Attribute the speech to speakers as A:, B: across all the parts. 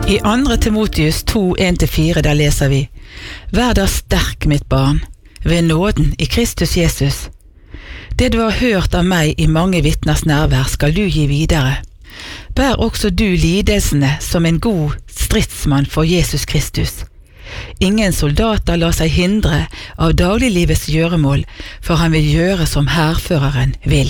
A: I 2. Timotheus 2, 1-4 der leser vi: Vær da sterk, mitt barn, ved nåden i Kristus Jesus. Det du har hørt av meg i mange vitners nærvær skal du gi videre. Bær også du lidelsene som en god stridsmann for Jesus Kristus. Ingen soldater lar seg hindre av dagliglivets gjøremål, for han vil gjøre som hærføreren vil.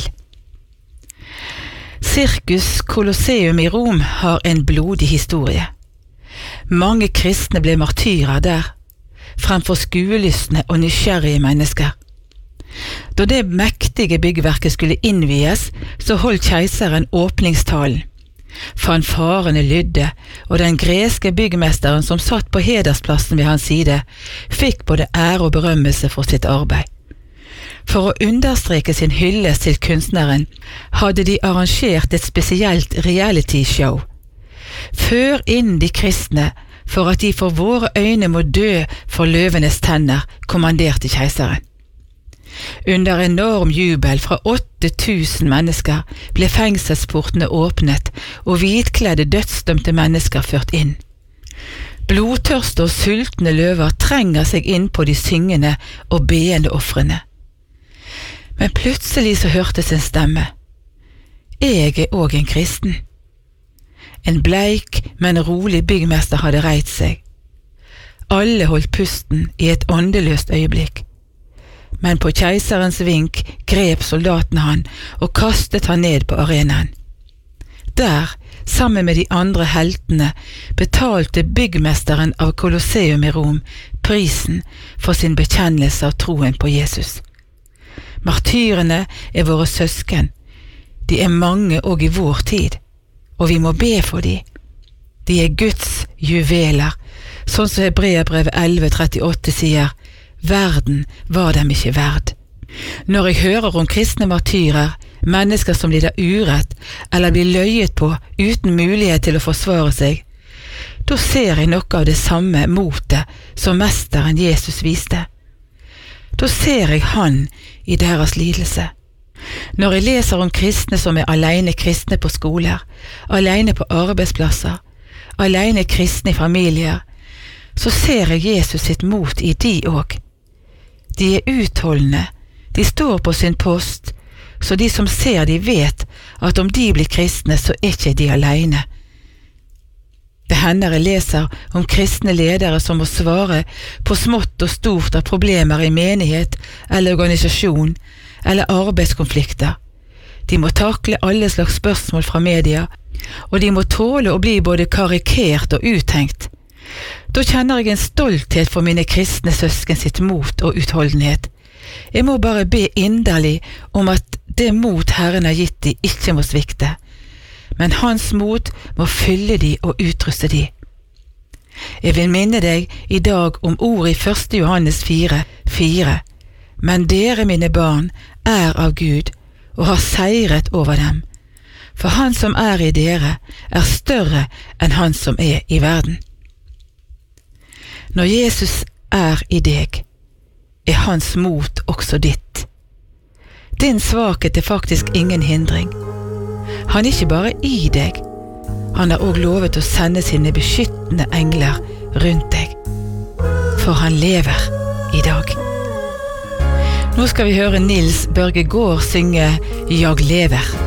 A: Circus Colosseum i Rom har en blodig historie. Mange kristne ble martyrer der, fremfor skuelystne og nysgjerrige mennesker. Da det mektige byggverket skulle innvies, så holdt keiseren åpningstalen. Fanfarene lydde, og den greske byggmesteren som satt på hedersplassen ved hans side, fikk både ære og berømmelse for sitt arbeid. For å understreke sin hyllest til kunstneren, hadde de arrangert et spesielt reality-show. Før inn de kristne, for at de for våre øyne må dø for løvenes tenner, kommanderte keiseren. Under enorm jubel fra 8000 mennesker ble fengselsportene åpnet og hvitkledde dødsdømte mennesker ført inn. Blodtørste og sultne løver trenger seg inn på de syngende og beende ofrene. Men plutselig så hørtes en stemme. Jeg er også en kristen. En bleik, men rolig byggmester hadde reist seg. Alle holdt pusten i et åndeløst øyeblikk. Men på keiserens vink grep soldatene han og kastet han ned på arenaen. Der, sammen med de andre heltene, betalte byggmesteren av Colosseum i Rom prisen for sin bekjennelse av troen på Jesus. Martyrene er våre søsken. De er mange og i vår tid, og vi må be for de. De er Guds juveler, sånn som Hebreerbrevet 11:38 sier: Verden var dem ikke verd. Når jeg hører om kristne martyrer, mennesker som lider urett eller blir løyet på uten mulighet til å forsvare seg, da ser jeg noe av det samme motet som mesteren Jesus viste. Da ser jeg han i deres lidelse. Når jeg leser om kristne som er alene kristne på skoler, alene på arbeidsplasser, alene kristne i familier, så ser jeg Jesus sitt mot i de òg. De er utholdende, de står på sin post, så de som ser de vet at om de blir kristne, så er ikke de alene. Det hender jeg leser om kristne ledere som må svare på smått og stort av problemer i menighet eller organisasjon eller arbeidskonflikter. De må takle alle slags spørsmål fra media, og de må tåle å bli både karikert og uttenkt. Da kjenner jeg en stolthet for mine kristne søsken sitt mot og utholdenhet. Jeg må bare be inderlig om at det mot Herren har gitt de ikke må svikte, men hans mot må fylle de og utruste de. Jeg vil minne deg i dag om ordet i 1. Johannes 4:4. Men dere, mine barn, er av Gud og har seiret over dem, for han som er i dere er større enn han som er i verden. Når Jesus er i deg, er hans mot også ditt. Din svakhet er faktisk ingen hindring. Han er ikke bare i deg, han har også lovet å sende sine beskyttende engler rundt deg, for han lever i dag. Nå skal vi høre Nils Børge Gaard synge «Jag lever».